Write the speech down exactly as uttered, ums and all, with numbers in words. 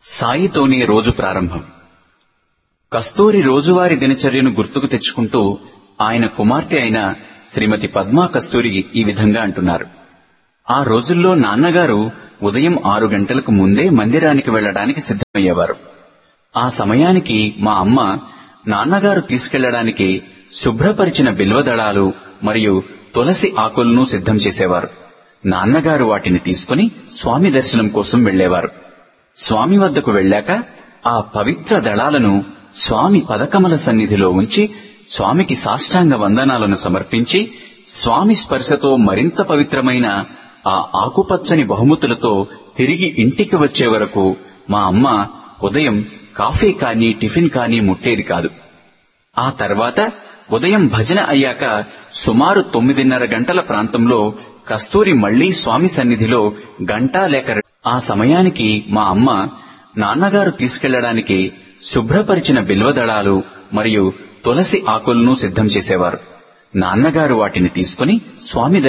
సాయితోనే రోజు ప్రారంభం. కస్తూరి రోజువారీ దినచర్యను గుర్తుకు తెచ్చుకుంటూ ఆయన కుమార్తె అయిన శ్రీమతి పద్మా కస్తూరి ఈ విధంగా అంటున్నారు. ఆ రోజుల్లో నాన్నగారు ఉదయం ఆరు గంటలకు ముందే మందిరానికి వెళ్లడానికి సిద్ధమయ్యేవారు. ఆ సమయానికి మా అమ్మ నాన్నగారు తీసుకెళ్లడానికి శుభ్రపరిచిన బిల్వదళాలు మరియు తులసి ఆకులను సిద్ధం చేసేవారు. నాన్నగారు వాటిని తీసుకుని స్వామి దర్శనం కోసం వెళ్లేవారు. స్వామి వద్దకు వెళ్లాక ఆ పవిత్ర దళాలను స్వామి పదకమల సన్నిధిలో ఉంచి స్వామికి సాష్టాంగ వందనాలను సమర్పించి స్వామి స్పర్శతో మరింత పవిత్రమైన ఆ ఆకుపచ్చని బహుమతులతో తిరిగి ఇంటికి వచ్చే వరకు మా అమ్మ ఉదయం కాఫీ కానీ టిఫిన్ కానీ ముట్టేది కాదు. ఆ తర్వాత ఉదయం భజన అయ్యాక సుమారు తొమ్మిదిన్నర గంటల ప్రాంతంలో కస్తూరి మళ్లీ స్వామి సన్నిధిలో గంట లేక ఆ సమయానికి మా అమ్మ నాన్నగారు తీసుకెళ్లడానికి శుభ్రపరిచిన బిల్వదళాలు మరియు తులసి ఆకులను సిద్ధం చేసేవారు. నాన్నగారు వాటిని తీసుకుని స్వామి